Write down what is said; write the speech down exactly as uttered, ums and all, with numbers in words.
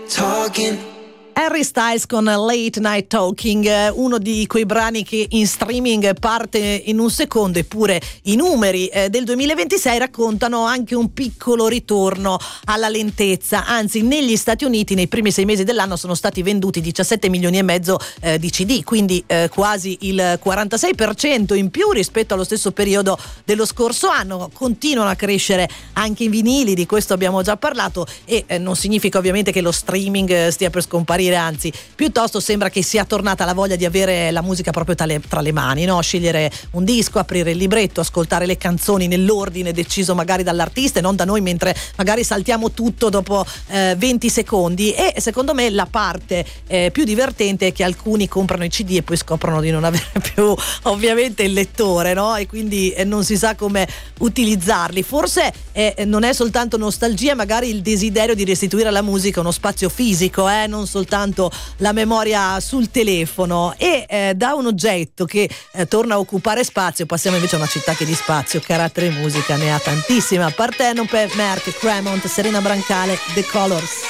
talking. Harry Styles con Late Night Talking, uno di quei brani che in streaming parte in un secondo, eppure i numeri eh, del duemilaventisei raccontano anche un piccolo ritorno alla lentezza. Anzi, negli Stati Uniti nei primi sei mesi dell'anno sono stati venduti diciassette milioni e mezzo eh, di C D, quindi eh, quasi il quarantasei per cento in più rispetto allo stesso periodo dello scorso anno. Continuano a crescere anche i vinili, di questo abbiamo già parlato, e eh, non significa ovviamente che lo streaming eh, stia per scomparire, anzi piuttosto sembra che sia tornata la voglia di avere la musica proprio tra le, tra le mani, no? Scegliere un disco, aprire il libretto, ascoltare le canzoni nell'ordine deciso magari dall'artista e non da noi, mentre magari saltiamo tutto dopo eh, venti secondi. E secondo me la parte eh, più divertente è che alcuni comprano i C D e poi scoprono di non avere più ovviamente il lettore, no? E quindi eh, non si sa come utilizzarli. Forse eh, non è soltanto nostalgia, magari il desiderio di restituire alla musica uno spazio fisico, eh? Non soltanto la memoria sul telefono. E eh, da un oggetto che eh, torna a occupare spazio passiamo invece a una città che di spazio, carattere e musica ne ha tantissima. Partenope, Merck, Cremont, Serena Brancale, The Colors.